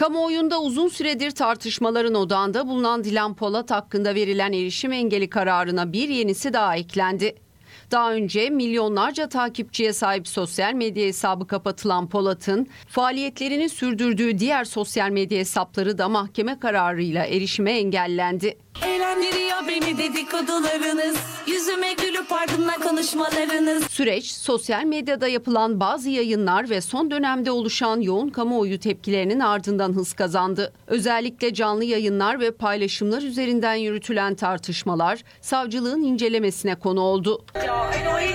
Kamuoyunda uzun süredir tartışmaların odağında bulunan Dilan Polat hakkında verilen erişim engeli kararına bir yenisi daha eklendi. Daha önce milyonlarca takipçiye sahip sosyal medya hesabı kapatılan Polat'ın faaliyetlerini sürdürdüğü diğer sosyal medya hesapları da mahkeme kararıyla erişime engellendi. Eğlendiriyor beni dedikodularınız, yüzüme gülüp ardımdan konuşmalarınız. Süreç, sosyal medyada yapılan bazı yayınlar ve son dönemde oluşan yoğun kamuoyu tepkilerinin ardından hız kazandı. Özellikle canlı yayınlar ve paylaşımlar üzerinden yürütülen tartışmalar savcılığın incelemesine konu oldu. Ya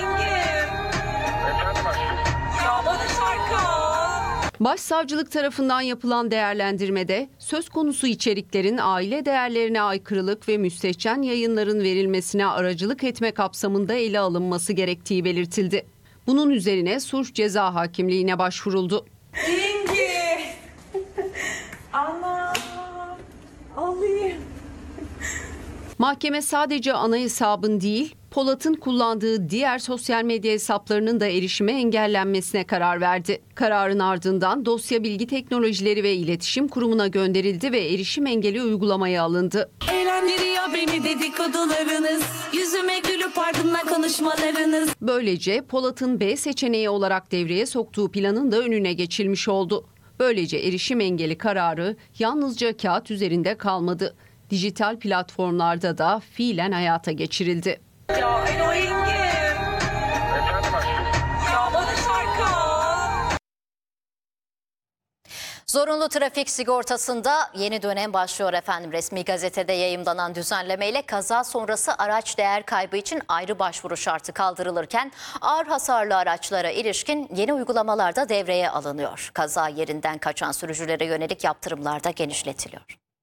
bana şarkı. Başsavcılık tarafından yapılan değerlendirmede söz konusu içeriklerin aile değerlerine aykırılık ve müstehcen yayınların verilmesine aracılık etme kapsamında ele alınması gerektiği belirtildi. Bunun üzerine Suç Ceza Hakimliğine başvuruldu. Dingi. Ana. Alayım. Mahkeme sadece ana hesabın değil, Polat'ın kullandığı diğer sosyal medya hesaplarının da erişime engellenmesine karar verdi. Kararın ardından dosya Bilgi Teknolojileri ve İletişim Kurumu'na gönderildi ve erişim engeli uygulamaya alındı. Eğlendiriyor beni dedikodularınız, yüzüme gülüp ardımdan konuşmalarınız. Böylece Polat'ın B seçeneği olarak devreye soktuğu planın da önüne geçilmiş oldu. Böylece erişim engeli kararı yalnızca kağıt üzerinde kalmadı. Dijital platformlarda da fiilen hayata geçirildi. Ya bana şarkı. Zorunlu trafik sigortasında yeni dönem başlıyor efendim. Resmi gazetede yayımlanan düzenlemeyle kaza sonrası araç değer kaybı için ayrı başvuru şartı kaldırılırken ağır hasarlı araçlara ilişkin yeni uygulamalar da devreye alınıyor. Kaza yerinden kaçan sürücülere yönelik yaptırımlar da genişletiliyor.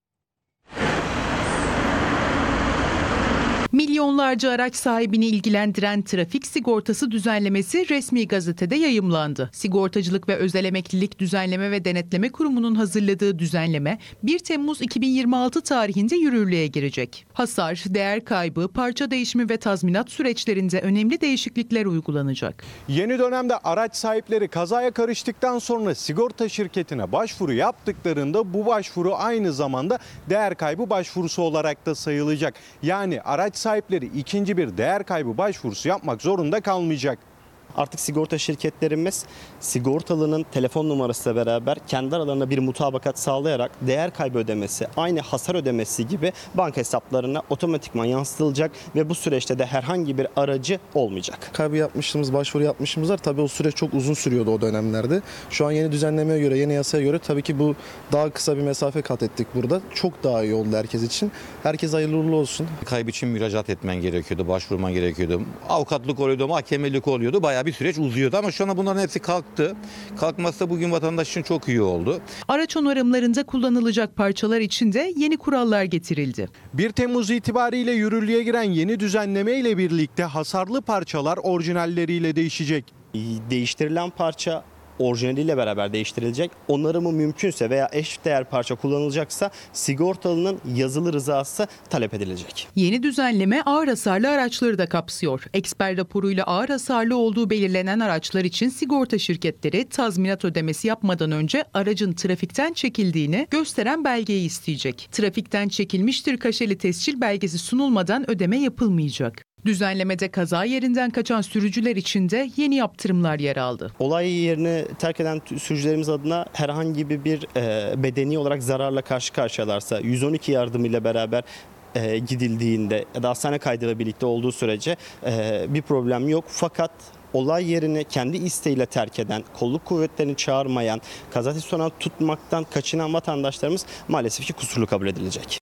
Milyonlarca araç sahibini ilgilendiren trafik sigortası düzenlemesi resmi gazetede yayımlandı. Sigortacılık ve Özel Emeklilik Düzenleme ve Denetleme Kurumu'nun hazırladığı düzenleme 1 Temmuz 2026 tarihinde yürürlüğe girecek. Hasar, değer kaybı, parça değişimi ve tazminat süreçlerinde önemli değişiklikler uygulanacak. Yeni dönemde araç sahipleri kazaya karıştıktan sonra sigorta şirketine başvuru yaptıklarında bu başvuru aynı zamanda değer kaybı başvurusu olarak da sayılacak. Yani araç sahipleri ikinci bir değer kaybı başvurusu yapmak zorunda kalmayacak. Artık sigorta şirketlerimiz sigortalının telefon numarasıyla beraber kendi aralarında bir mutabakat sağlayarak değer kaybı ödemesi, aynı hasar ödemesi gibi banka hesaplarına otomatikman yansıtılacak ve bu süreçte de herhangi bir aracı olmayacak. Kaybı yapmıştığımız, başvuru yapmışımız var. Tabii o süreç çok uzun sürüyordu o dönemlerde. Şu an yeni düzenlemeye göre, yeni yasaya göre tabii ki bu daha kısa bir mesafe kat ettik burada. Çok daha iyi oldu herkes için. Herkes hayırlı uğurlu olsun. Kaybı için müracaat etmen gerekiyordu, başvurman gerekiyordu. Avukatlık oluyordu, mahkemelik oluyordu. Bayağı bir süreç uzuyordu ama şu anda bunların hepsi kalktı. Kalkması da bugün vatandaş için çok iyi oldu. Araç onarımlarında kullanılacak parçalar için de yeni kurallar getirildi. 1 Temmuz itibariyle yürürlüğe giren yeni düzenleme ile birlikte hasarlı parçalar orijinalleriyle değişecek. Değiştirilen parça orijinaliyle beraber değiştirilecek. Onarımı mümkünse veya eşdeğer parça kullanılacaksa sigortalının yazılı rızası talep edilecek. Yeni düzenleme ağır hasarlı araçları da kapsıyor. Eksper raporuyla ağır hasarlı olduğu belirlenen araçlar için sigorta şirketleri tazminat ödemesi yapmadan önce aracın trafikten çekildiğini gösteren belgeyi isteyecek. Trafikten çekilmiştir kaşeli tescil belgesi sunulmadan ödeme yapılmayacak. Düzenlemede kaza yerinden kaçan sürücüler için de yeni yaptırımlar yer aldı. Olay yerini terk eden sürücülerimiz adına herhangi bir bedeni olarak zararla karşı karşıyalarsa 112 yardımıyla beraber gidildiğinde ya da hastane kaydıyla birlikte olduğu sürece bir problem yok. Fakat olay yerini kendi isteğiyle terk eden, kolluk kuvvetlerini çağırmayan, kaza tespit tutmaktan kaçınan vatandaşlarımız maalesef ki kusurlu kabul edilecek.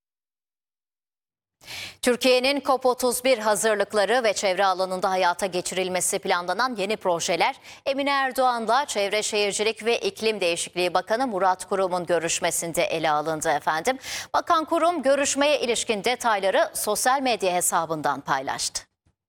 Türkiye'nin COP31 hazırlıkları ve çevre alanında hayata geçirilmesi planlanan yeni projeler Emine Erdoğan'la Çevre Şehircilik ve İklim Değişikliği Bakanı Murat Kurum'un görüşmesinde ele alındı efendim. Bakan Kurum görüşmeye ilişkin detayları sosyal medya hesabından paylaştı.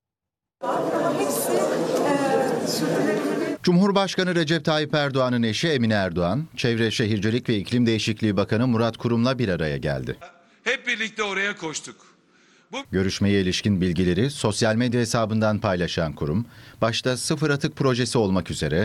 Cumhurbaşkanı Recep Tayyip Erdoğan'ın eşi Emine Erdoğan, Çevre Şehircilik ve İklim Değişikliği Bakanı Murat Kurum'la bir araya geldi. Hep birlikte oraya koştuk. Görüşmeye ilişkin bilgileri sosyal medya hesabından paylaşan kurum, başta sıfır atık projesi olmak üzere